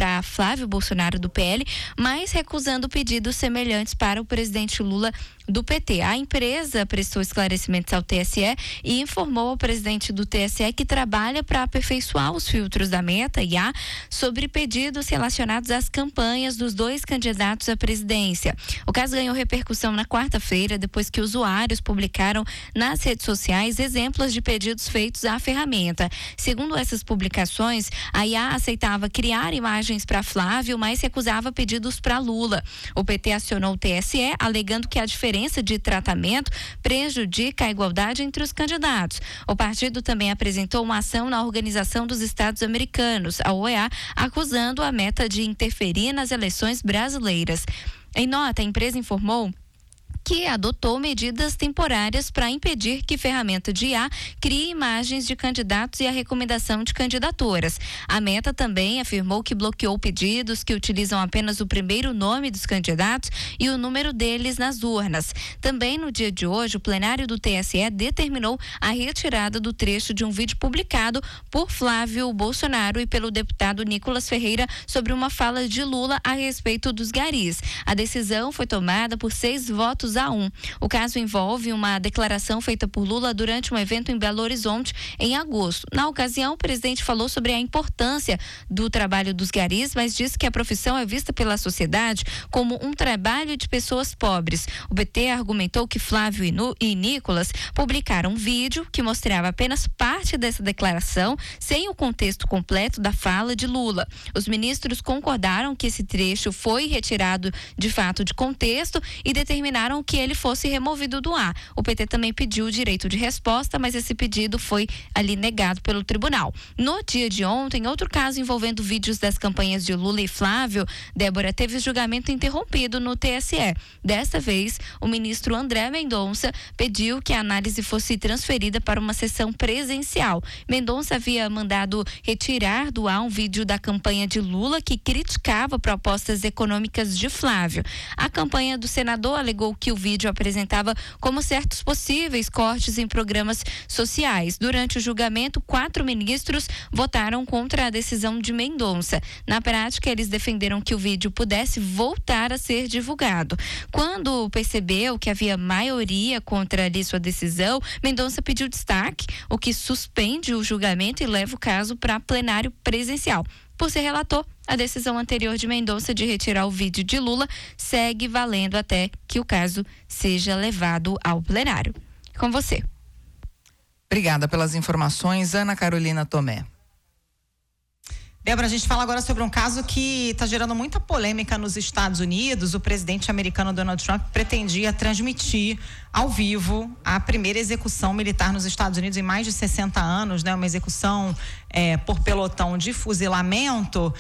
para Flávio Bolsonaro do PL, mas recusando pedidos semelhantes para o presidente Lula do PT. A empresa prestou esclarecimentos ao TSE e informou ao presidente do TSE que trabalha para aperfeiçoar os filtros da Meta e sobre pedidos relacionados às campanhas dos dois candidatos à presidência. O caso ganhou repercussão na quarta-feira, depois que usuários publicaram nas redes sociais exemplos de pedidos feitos à ferramenta. Segundo essas publicações, a IA aceitava criar imagens para Flávio, mas recusava pedidos para Lula. O PT acionou o TSE, alegando que a diferença de tratamento prejudica a igualdade entre os candidatos. O partido também apresentou uma ação na Organização dos Estados Americanos, a OEA, acusando a Meta de interferir nas eleições brasileiras. Em nota, a empresa informou que adotou medidas temporárias para impedir que ferramenta de IA crie imagens de candidatos e a recomendação de candidaturas. A Meta também afirmou que bloqueou pedidos que utilizam apenas o primeiro nome dos candidatos e o número deles nas urnas. Também no dia de hoje, o plenário do TSE determinou a retirada do trecho de um vídeo publicado por Flávio Bolsonaro e pelo deputado Nicolas Ferreira sobre uma fala de Lula a respeito dos garis. A decisão foi tomada por 6 votos a 1. O caso envolve uma declaração feita por Lula durante um evento em Belo Horizonte em agosto. Na ocasião, o presidente falou sobre a importância do trabalho dos garis, mas disse que a profissão é vista pela sociedade como um trabalho de pessoas pobres. O PT argumentou que Flávio e Nicolas publicaram um vídeo que mostrava apenas parte dessa declaração, sem o contexto completo da fala de Lula. Os ministros concordaram que esse trecho foi retirado de fato de contexto e determinaram que ele fosse removido do ar. O PT também pediu o direito de resposta, mas esse pedido foi ali negado pelo tribunal. No dia de ontem, outro caso envolvendo vídeos das campanhas de Lula e Flávio, Débora, teve julgamento interrompido no TSE. Desta vez, o ministro André Mendonça pediu que a análise fosse transferida para uma sessão presencial. Mendonça havia mandado retirar do ar um vídeo da campanha de Lula que criticava propostas econômicas de Flávio. A campanha do senador alegou que o vídeo apresentava como certos possíveis cortes em programas sociais. Durante o julgamento, 4 ministros votaram contra a decisão de Mendonça. Na prática, eles defenderam que o vídeo pudesse voltar a ser divulgado. Quando percebeu que havia maioria contra ali sua decisão, Mendonça pediu destaque, o que suspende o julgamento e leva o caso para plenário presencial. Por ser relator, a decisão anterior de Mendonça de retirar o vídeo de Lula segue valendo até que o caso seja levado ao plenário. Com você. Obrigada pelas informações, Ana Carolina Tomé. Débora, a gente fala agora sobre um caso que está gerando muita polêmica nos Estados Unidos. O presidente americano Donald Trump pretendia transmitir ao vivo a primeira execução militar nos Estados Unidos em mais de 60 anos, né? Uma execução por pelotão de fuzilamento,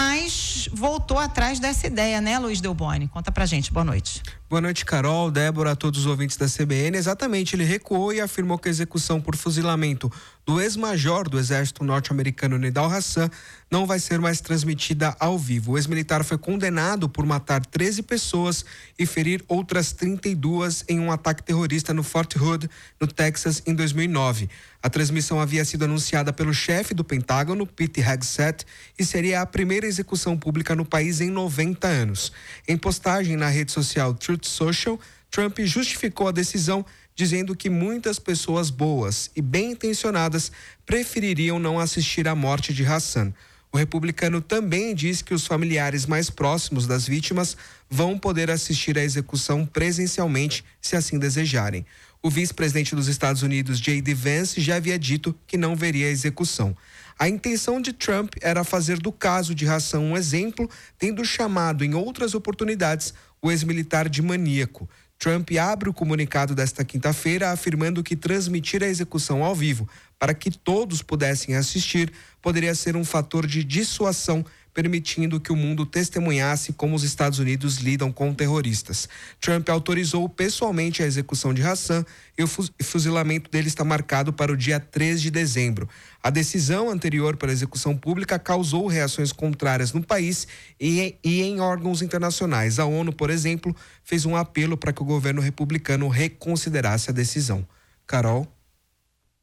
mas voltou atrás dessa ideia, né, Luiz Delboni? Conta pra gente, boa noite. Boa noite, Carol, Débora, a todos os ouvintes da CBN. Exatamente, ele recuou e afirmou que a execução por fuzilamento do ex-major do exército norte-americano Nidal Hasan não vai ser mais transmitida ao vivo. O ex-militar foi condenado por matar 13 pessoas e ferir outras 32 em um ataque terrorista no Fort Hood, no Texas, em 2009. A transmissão havia sido anunciada pelo chefe do Pentágono, Pete Hegseth, e seria a primeira execução pública no país em 90 anos. Em postagem na rede social Truth Social, Trump justificou a decisão dizendo que muitas pessoas boas e bem intencionadas prefeririam não assistir à morte de Hasan. O republicano também diz que os familiares mais próximos das vítimas vão poder assistir à execução presencialmente, se assim desejarem. O vice-presidente dos Estados Unidos, J.D. Vance, já havia dito que não veria a execução. A intenção de Trump era fazer do caso de Hasan um exemplo, tendo chamado em outras oportunidades o ex-militar de maníaco. Trump abre o comunicado desta quinta-feira afirmando que transmitir a execução ao vivo para que todos pudessem assistir poderia ser um fator de dissuasão, permitindo que o mundo testemunhasse como os Estados Unidos lidam com terroristas. Trump autorizou pessoalmente a execução de Hasan e o fuzilamento dele está marcado para o dia 3 de dezembro. A decisão anterior para a execução pública causou reações contrárias no país e em órgãos internacionais. A ONU, por exemplo, fez um apelo para que o governo republicano reconsiderasse a decisão. Carol?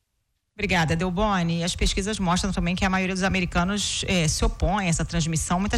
Obrigada, Delboni. As pesquisas mostram também que a maioria dos americanos se opõe a essa transmissão. Muita